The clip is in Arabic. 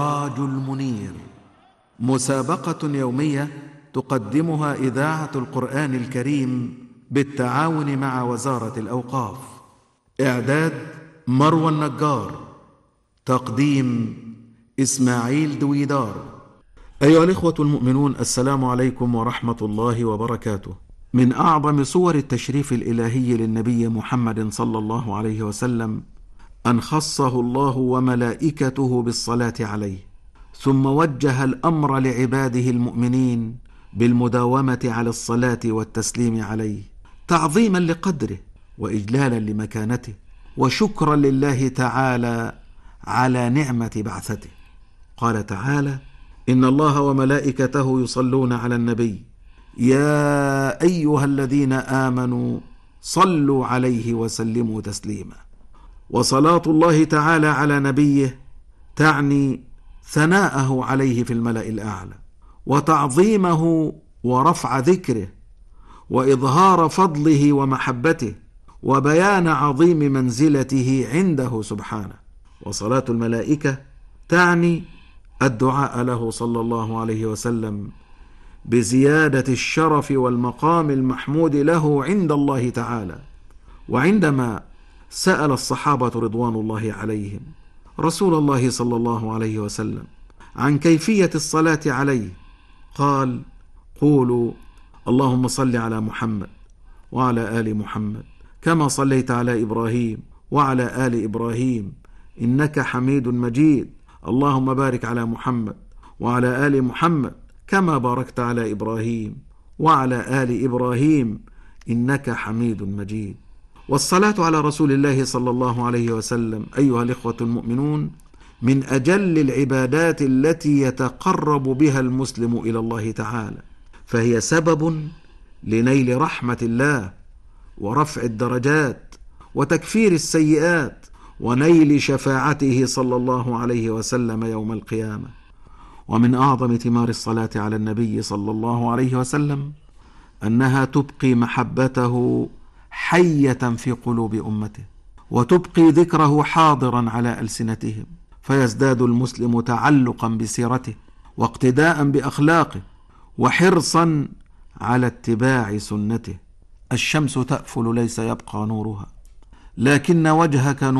السراج المنير، مسابقة يومية تقدمها إذاعة القرآن الكريم بالتعاون مع وزارة الأوقاف. إعداد مروى النجار، تقديم إسماعيل دويدار. أيها الإخوة المؤمنون، السلام عليكم ورحمة الله وبركاته. من أعظم صور التشريف الإلهي للنبي محمد صلى الله عليه وسلم أن خصه الله وملائكته بالصلاة عليه، ثم وجه الأمر لعباده المؤمنين بالمداومة على الصلاة والتسليم عليه، تعظيما لقدره وإجلالا لمكانته وشكرا لله تعالى على نعمة بعثته. قال تعالى: إن الله وملائكته يصلون على النبي يا أيها الذين آمنوا صلوا عليه وسلموا تسليما. وصلاة الله تعالى على نبيه تعني ثناءه عليه في الملأ الأعلى، وتعظيمه ورفع ذكره، وإظهار فضله ومحبته، وبيان عظيم منزلته عنده سبحانه. وصلاة الملائكة تعني الدعاء له صلى الله عليه وسلم بزيادة الشرف والمقام المحمود له عند الله تعالى. وعندما سأل الصحابة رضوان الله عليهم رسول الله صلى الله عليه وسلم عن كيفية الصلاة عليه، قال: قولوا اللهم صل على محمد وعلى آل محمد كما صليت على إبراهيم وعلى آل إبراهيم إنك حميد مجيد، اللهم بارك على محمد وعلى آل محمد كما باركت على إبراهيم وعلى آل إبراهيم إنك حميد مجيد. والصلاة على رسول الله صلى الله عليه وسلم أيها الإخوة المؤمنون من أجل العبادات التي يتقرب بها المسلم إلى الله تعالى، فهي سبب لنيل رحمة الله ورفع الدرجات وتكفير السيئات ونيل شفاعته صلى الله عليه وسلم يوم القيامة. ومن أعظم ثمار الصلاة على النبي صلى الله عليه وسلم أنها تبقي محبته حية في قلوب أمته، وتبقي ذكره حاضرا على ألسنتهم، فيزداد المسلم تعلقا بسيرته واقتداء بأخلاقه وحرصا على اتباع سنته. الشمس تأفل ليس يبقى نورها، لكن وجهك